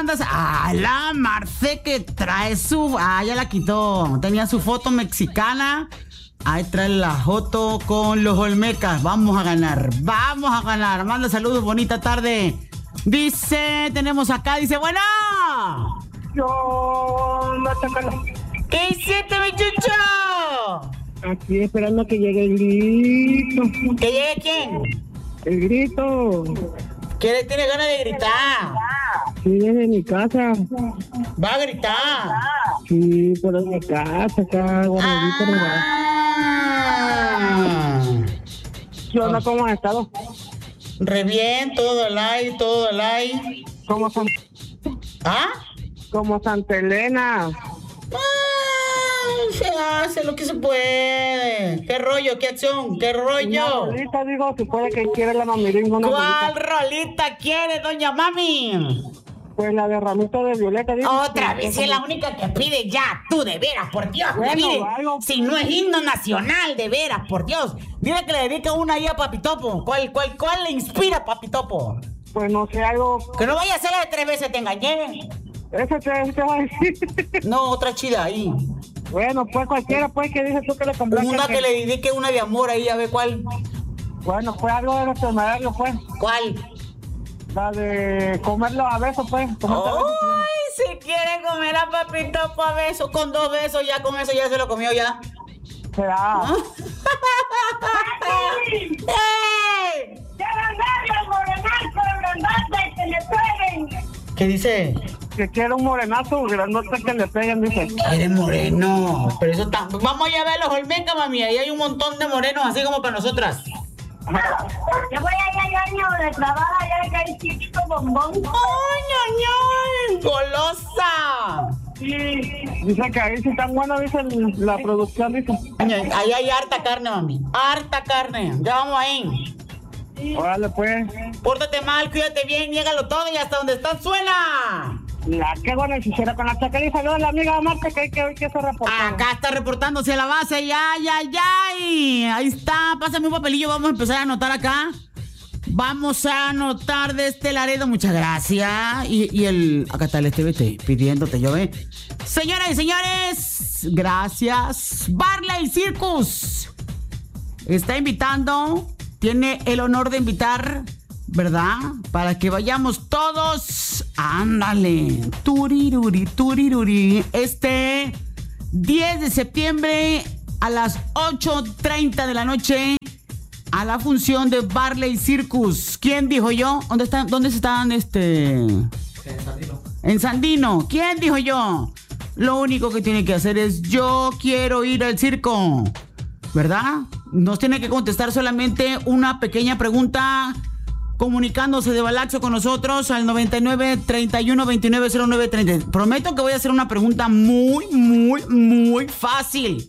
mandas? Ah, la Marce que trae su... Ah, ya la quitó. Tenía su foto mexicana. Ahí trae la foto con los Olmecas. Vamos a ganar. Vamos a ganar. Manda saludos. Bonita tarde. Dice, tenemos acá. Dice, bueno. Yo no tengo... ¿Qué hiciste, mi chucho? Aquí esperando que llegue el grito. ¿Que llegue quién? El grito. ¿Quién tiene ganas de gritar? Sí, desde mi casa. Va a gritar. Sí, pero en mi casa, acá, guardadito. ¿Qué onda? ¿Cómo has estado? Re bien, todo el aire, todo el aire. ¿Cómo son? ¿Ah? Como Santa Elena. Se hace lo que se puede. ¿Qué rollo? ¿Qué acción? ¿Qué rollo? Una rolita, digo, si puede que quiere la mamiringa. ¿Cuál rolita quiere, doña Mami? Pues la de Ramito de Violeta. Digo, Otra vez es la única que pide ya. Tú, de veras, por Dios. Bueno, Mire, algo... si no es himno nacional, de veras, por Dios. Dile que le dedica una ahí a Papitopo. ¿Cuál le inspira, Papitopo? Pues no sé, algo... Que no vaya a ser la de 3 veces te engañé. Eso te va a decir. No, otra chida ahí. Bueno, pues cualquiera, pues, que dices tú que le complazca. Una que le dedique una de amor ahí, a ver cuál. Bueno, pues algo de nuestro horario, pues. ¿Cuál? La de comerlo a besos, pues. ¡Ay! Si quiere comer a Papitopo a besos, con 2 besos, ya con eso ya se lo comió ya. Será. ¡Ey! ¿Qué dice? Que quiere un morenazo grandote que le peguen, dice. Eres moreno, pero eso está... Vamos a ir a ver los Olmecas, mami, ahí hay un montón de morenos, así como para nosotras. Yo voy allá al año de trabajo, allá que hay chiquito bombón. ¡Ay, ay, ay! ¡Golosa! Sí. Dice que ahí sí tan bueno, dice la producción, dice. Ahí hay harta carne, mami. Harta carne. Ya vamos ahí. Órale, pues. Pórtate mal, cuídate bien, niégalo todo y hasta donde estás suena. Qué buena hechicera con la chaca. Y saludos a la amiga Marta que hoy que se reportó. Acá está reportándose a la base. Ya. Ahí está. Pásame un papelillo. Vamos a empezar a anotar acá. Vamos a anotar de este Laredo. Muchas gracias. Y acá está el TVT pidiéndote, yo ve. Señoras y señores, gracias. Barley Circus está invitando. Tiene el honor de invitar, ¿verdad? Para que vayamos todos. Ándale. Turiruri. Este 10 de septiembre a las 8:30 de la noche a la función de Barley Circus. ¿Quién dijo yo? ¿Dónde están? En Sandino. En Sandino. ¿Quién dijo yo? Lo único que tiene que hacer es yo quiero ir al circo, ¿verdad? Nos tiene que contestar solamente una pequeña pregunta comunicándose de Balaxo con nosotros al 99 31 29 09 30. Prometo que voy a hacer una pregunta muy fácil.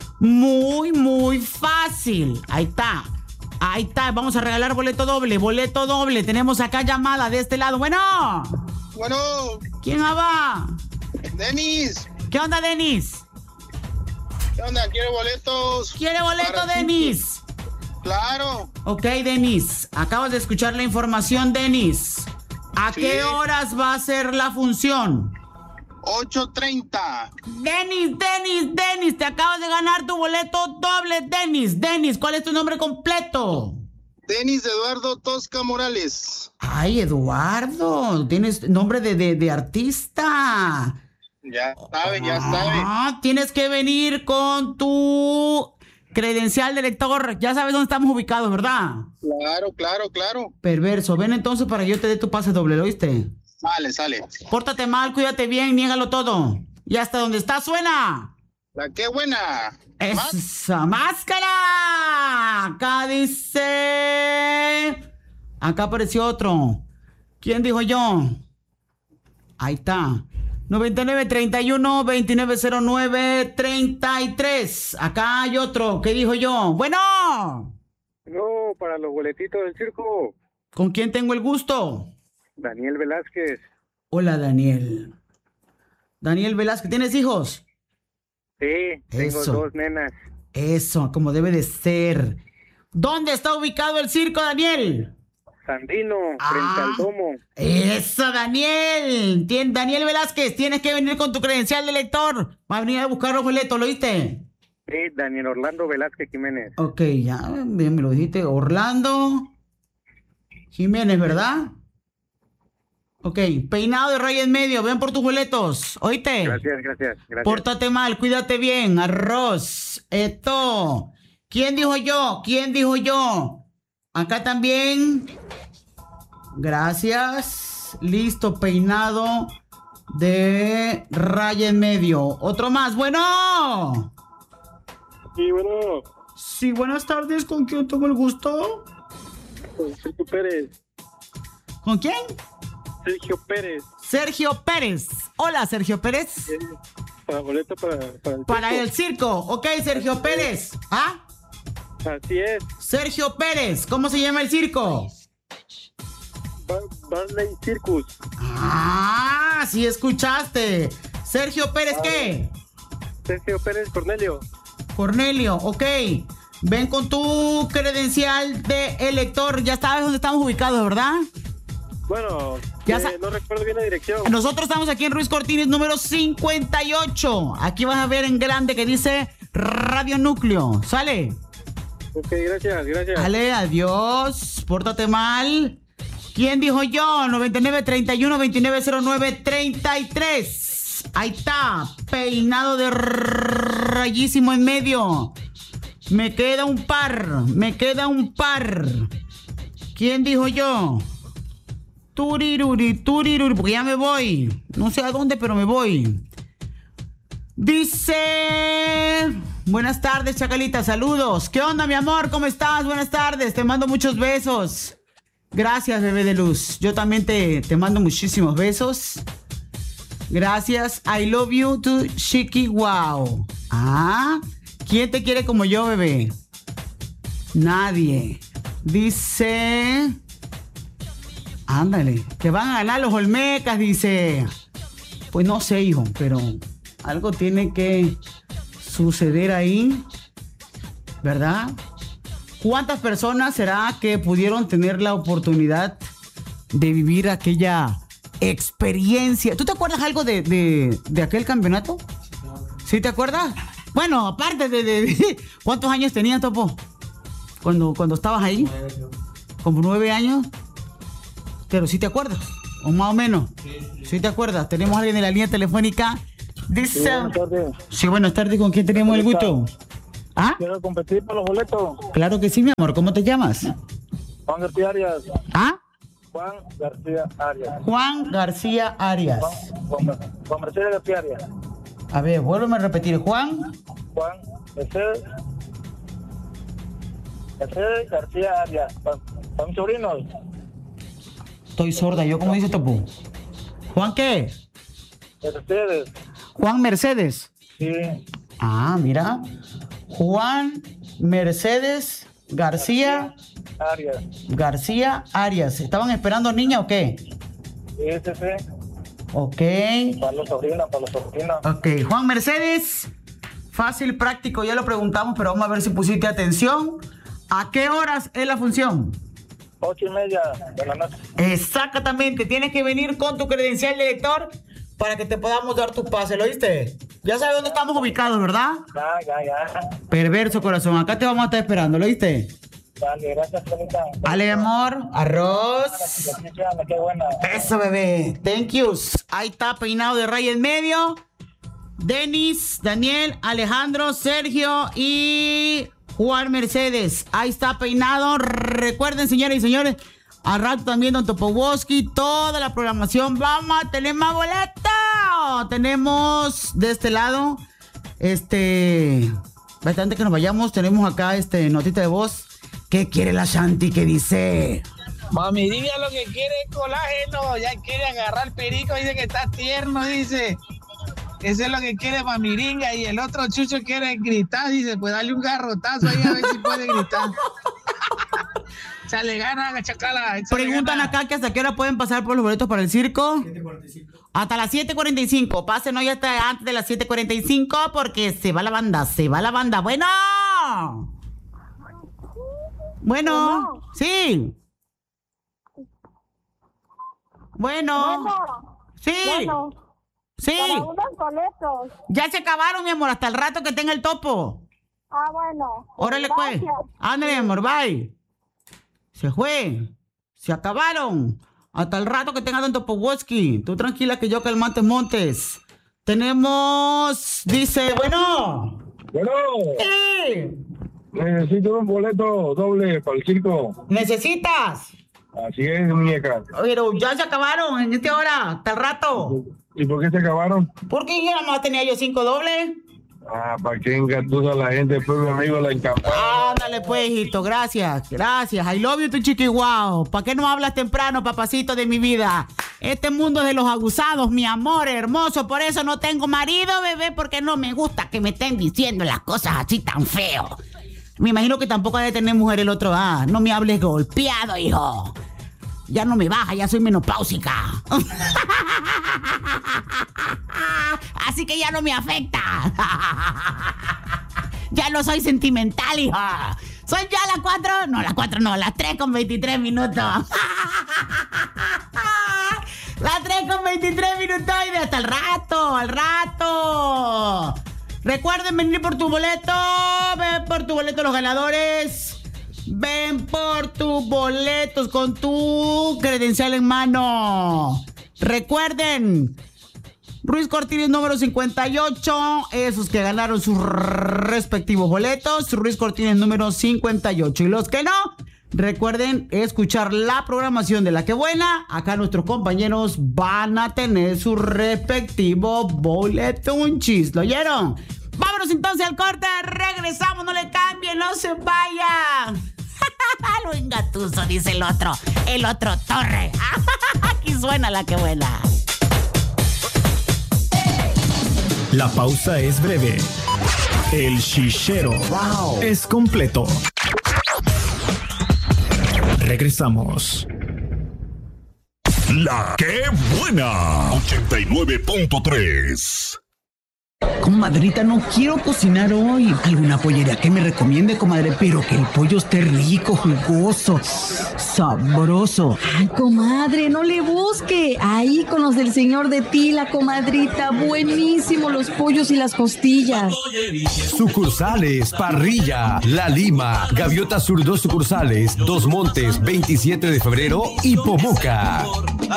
Muy fácil. Ahí está. Vamos a regalar boleto doble. Tenemos acá llamada de este lado. Bueno. ¿Quién va? Denis. ¿Qué onda, Denis? ¿Qué onda? ¿Quiere boletos? ¿Quiere boleto, Denis? Claro. Ok, Denis. Acabas de escuchar la información, Denis. ¿A qué horas va a ser la función? 8:30. Denis, te acabas de ganar tu boleto doble, Denis, ¿cuál es tu nombre completo? Denis Eduardo Tosca Morales. Ay, Eduardo, tienes nombre de artista. Ya sabe. Tienes que venir con tu credencial de lector. Ya sabes dónde estamos ubicados, ¿verdad? Claro. Perverso. Ven entonces para que yo te dé tu pase doble, ¿lo oíste? Sale. Pórtate mal, cuídate bien, niégalo todo. Y hasta donde está suena. La qué buena. ¡Esa máscara! Acá dice... Acá apareció otro. ¿Quién dijo yo? Ahí está. 99 31 29 09 33. Acá hay otro. ¿Qué dijo yo? Bueno. No, para los boletitos del circo. ¿Con quién tengo el gusto? Daniel Velázquez. Hola, Daniel. Daniel Velázquez, ¿tienes hijos? Sí, tengo 2 nenas. Eso, como debe de ser. ¿Dónde está ubicado el circo, Daniel? Sandino, frente al domo. Eso, Daniel. Daniel Velázquez, tienes que venir con tu credencial de lector. Va a venir a buscar los boletos, ¿lo oíste? Sí, Daniel Orlando Velázquez Jiménez. Ok, ya, bien me lo dijiste. Orlando Jiménez, ¿verdad? Ok, peinado de raya en medio. Ven por tus boletos, ¿oíste? Gracias. Pórtate mal, cuídate bien. Arroz. Esto. ¿Quién dijo yo? Acá también. Gracias. Listo, peinado de raya en medio. Otro más. Bueno. Sí, bueno. Sí, buenas tardes. ¿Con quién tengo el gusto? Con Sergio Pérez. ¿Con quién? Sergio Pérez. Sergio Pérez. Hola, Sergio Pérez. Para boleto para el circo. Ok, Sergio Pérez. ¿Ah? Así es. Sergio Pérez. ¿Cómo se llama el circo? Barley Circus. Ah, sí escuchaste. Sergio Pérez, ¿qué? Sergio Pérez Cornelio. Cornelio, ok. Ven con tu credencial de elector. Ya sabes dónde estamos ubicados, ¿verdad? Bueno, no recuerdo bien la dirección. Nosotros estamos aquí en Ruiz Cortines, número 58. Aquí vas a ver en grande que dice Radio Núcleo. ¿Sale? Ok, gracias. Dale, adiós. Pórtate mal. ¿Quién dijo yo? 9931-2909-33. Ahí está. Peinado de rayísimo en medio. Me queda un par. ¿Quién dijo yo? Turiruri, porque ya me voy. No sé a dónde, pero me voy. Dice... Buenas tardes, Chacalita, saludos. ¿Qué onda, mi amor? ¿Cómo estás? Buenas tardes, te mando muchos besos. Gracias, bebé de luz. Yo también te mando muchísimos besos. Gracias. I love you to Chiqui Wow. Ah, ¿quién te quiere como yo, bebé? Nadie. Dice... Ándale, que van a ganar los Olmecas, dice. Pues no sé, hijo, pero algo tiene que suceder ahí, ¿verdad? ¿Cuántas personas será que pudieron tener la oportunidad de vivir aquella experiencia? ¿Tú te acuerdas algo de aquel campeonato? ¿Sí te acuerdas? Bueno, aparte de ¿cuántos años tenías, Topo? Cuando estabas ahí. ¿Como 9 años? Pero ¿sí te acuerdas? ¿O más o menos? ¿Sí te acuerdas? Tenemos a alguien en la línea telefónica. Dice... Sí, buenas tardes. Sí, buenas tardes. ¿Con quién tenemos el gusto? ¿Ah? Quiero competir por los boletos. Claro que sí, mi amor. ¿Cómo te llamas? Juan García Arias. ¿Ah? Juan García Arias. Juan García Arias. Juan Mercedes García Arias. A ver, vuélveme a repetir. Juan Mercedes García Arias. Para mis sobrinos. Estoy sorda. ¿Yo cómo dice Topo? ¿Juan qué? Mercedes. Juan Mercedes. Sí. Ah, mira. Juan Mercedes García Arias. García Arias. ¿Estaban esperando niña o qué? Ese. Ok. Para los sobrinos. Ok, Juan Mercedes. Fácil, práctico, ya lo preguntamos, pero vamos a ver si pusiste atención. ¿A qué horas es la función? 8:30 de la noche. Exactamente, tienes que venir con tu credencial de lector para que te podamos dar tu pase, ¿lo oíste? Ya sabes dónde estamos ubicados, ¿verdad? Ya. Perverso corazón, acá te vamos a estar esperando, ¿lo oíste? Dale, gracias, Felita. Vale, amor, arroz. Qué buena. Eso, bebé, thank yous. Ahí está, peinado de raya en medio. Denis, Daniel, Alejandro, Sergio y Juan Mercedes. Ahí está peinado. Recuerden, señoras y señores, al rato también Don Topowoski, toda la programación. Vamos a tener más boletos. Tenemos de este lado, bastante que nos vayamos. Tenemos acá, notita de voz. ¿Qué quiere la Shanti? ¿Qué dice? Mamiringa lo que quiere es colágeno. Ya quiere agarrar perico. Dice que está tierno, dice. Eso es lo que quiere Mamiringa. Y el otro chucho quiere gritar. Dice, pues dale un garrotazo ahí a ver si puede gritar. O sea, le gana, chacala. Preguntan acá que hasta qué hora pueden pasar por los boletos para el circo. 7:45. Hasta las 7:45. Pasen hoy hasta antes de las 7:45 porque se va la banda. Bueno. Sí. Bueno. Sí. Bueno. Sí. Para unos boletos. Ya se acabaron, mi amor, hasta el rato que tenga el topo. Ah, bueno. Órale, pues. Gracias. Ándale, mi amor, bye. Se fue. Se acabaron. Hasta el rato que tenga Don Topowoski. Tú tranquila que yo calmante Montes. Tenemos... Dice, bueno. Bueno, Sí. necesito un boleto doble para el circo. ¿Necesitas? Así es, muñeca. Pero ya se acabaron en esta hora. Hasta el rato. ¿Y por qué se acabaron? ¿Por qué ya nomás tenía yo 5 dobles? Ah, para que engatusa la gente, pues mi amigo la encampada. Ándale pues, hijito, gracias, gracias. I love you, tu chiquiguao. ¿Para qué no hablas temprano, papacito de mi vida? Este mundo es de los abusados, mi amor hermoso. Por eso no tengo marido, bebé, porque no me gusta que me estén diciendo las cosas así tan feo. Me imagino que tampoco ha de tener mujer el otro. Ah, no me hables golpeado, hijo. Ya no me baja, ya soy menopáusica. Así que ya no me afecta. Ya no soy sentimental, hijo. Soy ya las 4. No, las 4 no, las 3:23 minutos. Las 3:23 minutos y de hasta el rato, al rato. Recuerden venir por tu boleto. Ven por tu boleto los ganadores. Ven por tus boletos con tu credencial en mano. Recuerden, Ruiz Cortines número 58, esos que ganaron sus respectivos boletos. Ruiz Cortines número 58. Y los que no, recuerden escuchar la programación de La Que Buena. Acá nuestros compañeros van a tener su respectivo boletunchis. ¿Lo oyeron? Vámonos entonces al corte. Regresamos, no le cambien, no se vayan. Lo engatuso, dice el otro Torre. Aquí suena La Que Buena. La pausa es breve. El chichero es completo. Regresamos. La Que Buena 89.3. Comadrita, no quiero cocinar hoy. ¿Alguna pollería que me recomiende, comadre? Pero que el pollo esté rico, jugoso, sabroso. Ay, comadre, no le busque. Ahí con los del señor de Tila, comadrita. Buenísimo los pollos y las costillas. Sucursales, Parrilla, La Lima, Gaviota Sur 2 sucursales, Dos Montes, 27 de febrero y Pomoca.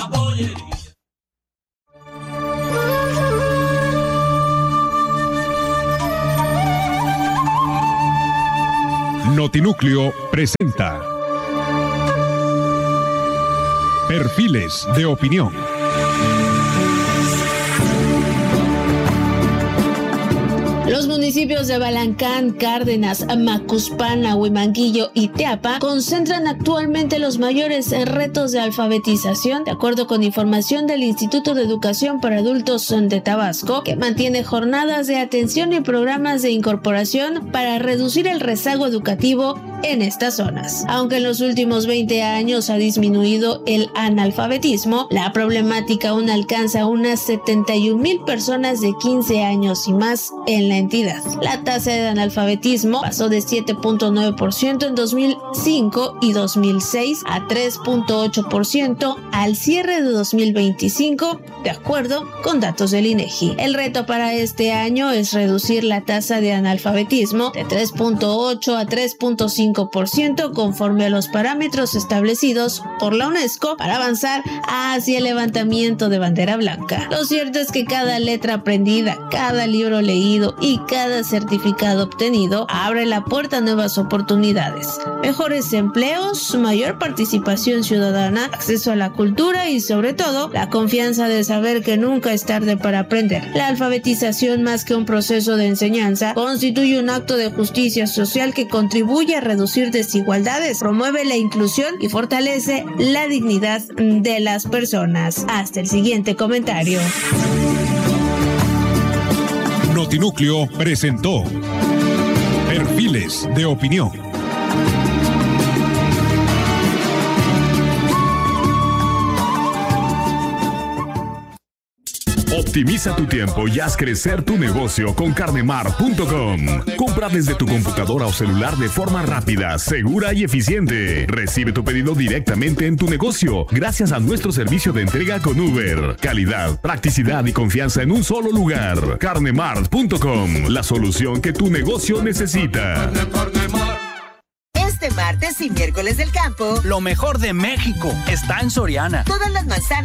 Notinúcleo presenta Perfiles de Opinión. Los municipios de Balancán, Cárdenas, Macuspana, Huimanguillo y Teapa concentran actualmente los mayores retos de alfabetización, de acuerdo con información del Instituto de Educación para Adultos de Tabasco, que mantiene jornadas de atención y programas de incorporación para reducir el rezago educativo en estas zonas. Aunque en los últimos 20 años ha disminuido el analfabetismo, la problemática aún alcanza a unas 71,000 personas de 15 años y más en la entidad. La tasa de analfabetismo pasó de 7.9% en 2005 y 2006 a 3.8% al cierre de 2025, de acuerdo con datos del INEGI. El reto para este año es reducir la tasa de analfabetismo de 3.8 a 3.5% conforme a los parámetros establecidos por la UNESCO para avanzar hacia el levantamiento de bandera blanca. Lo cierto es que cada letra aprendida, cada libro leído y cada certificado obtenido abre la puerta a nuevas oportunidades, mejores empleos, mayor participación ciudadana, acceso a la cultura y sobre todo la confianza de saber que nunca es tarde para aprender. La alfabetización, más que un proceso de enseñanza, constituye un acto de justicia social que contribuye a reducir desigualdades, promueve la inclusión y fortalece la dignidad de las personas. Hasta el siguiente comentario. Notinúcleo presentó Perfiles de Opinión. Optimiza tu tiempo y haz crecer tu negocio con carnemart.com. Compra desde tu computadora o celular de forma rápida, segura y eficiente. Recibe tu pedido directamente en tu negocio gracias a nuestro servicio de entrega con Uber. Calidad, practicidad y confianza en un solo lugar. carnemart.com, la solución que tu negocio necesita. Este martes y miércoles del campo, lo mejor de México está en Soriana. Todas las manzanas